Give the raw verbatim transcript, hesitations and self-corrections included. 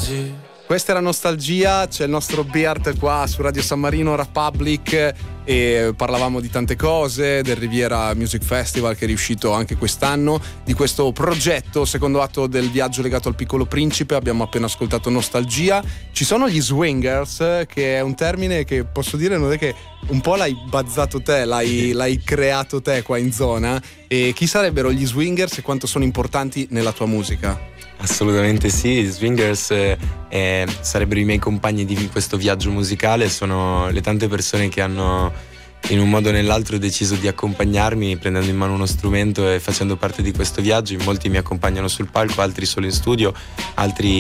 oggi. Questa è la nostalgia, c'è il nostro Beard qua su Radio San Marino Republic e parlavamo di tante cose, del Riviera Music Festival che è riuscito anche quest'anno, di questo progetto, secondo atto del viaggio legato al Piccolo Principe. Abbiamo appena ascoltato Nostalgia. Ci sono gli swingers, che è un termine che posso dire non è che un po' l'hai bazzato te, l'hai, l'hai creato te qua in zona. E chi sarebbero gli swingers e quanto sono importanti nella tua musica? Assolutamente sì, i swingers eh, sarebbero i miei compagni di questo viaggio musicale, sono le tante persone che hanno in un modo o nell'altro deciso di accompagnarmi prendendo in mano uno strumento e facendo parte di questo viaggio. In molti mi accompagnano sul palco, altri solo in studio, altri